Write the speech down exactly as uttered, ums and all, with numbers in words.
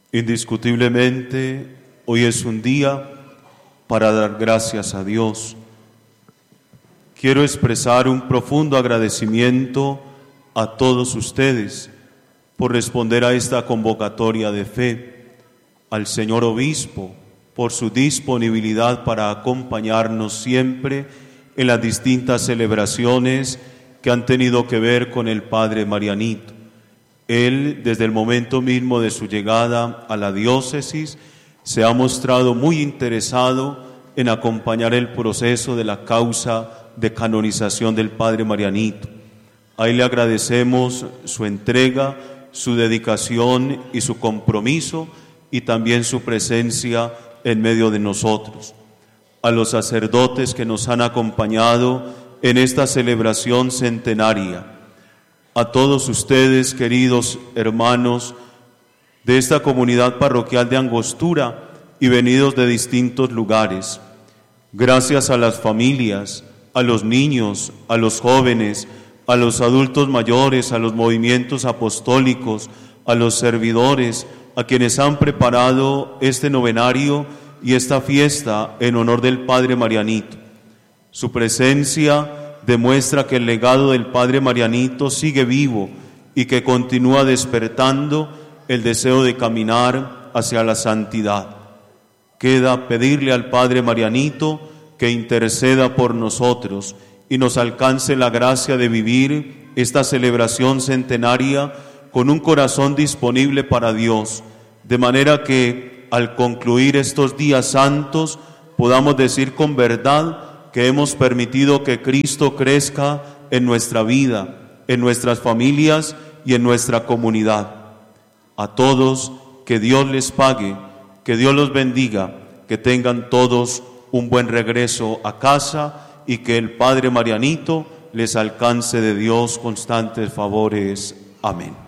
Indiscutiblemente, hoy es un día para dar gracias a Dios. Quiero expresar un profundo agradecimiento a todos ustedes por responder a esta convocatoria de fe, al señor obispo por su disponibilidad para acompañarnos siempre en las distintas celebraciones que han tenido que ver con el Padre Marianito. Él, desde el momento mismo de su llegada a la diócesis, se ha mostrado muy interesado en acompañar el proceso de la causa de canonización del Padre Marianito. Ahí le agradecemos su entrega, su dedicación y su compromiso, y también su presencia en medio de nosotros. A los sacerdotes que nos han acompañado en esta celebración centenaria, a todos ustedes, queridos hermanos de esta comunidad parroquial de Angostura y venidos de distintos lugares, gracias a las familias, a los niños, a los jóvenes, a los adultos mayores, a los movimientos apostólicos, a los servidores, a quienes han preparado este novenario y esta fiesta en honor del Padre Marianito. Su presencia demuestra que el legado del Padre Marianito sigue vivo y que continúa despertando el deseo de caminar hacia la santidad. Queda pedirle al Padre Marianito que interceda por nosotros y nos alcance la gracia de vivir esta celebración centenaria con un corazón disponible para Dios, de manera que al concluir estos días santos podamos decir con verdad que hemos permitido que Cristo crezca en nuestra vida, en nuestras familias y en nuestra comunidad. A todos, que Dios les pague, que Dios los bendiga, que tengan todos un buen regreso a casa y que el Padre Marianito les alcance de Dios constantes favores. Amén.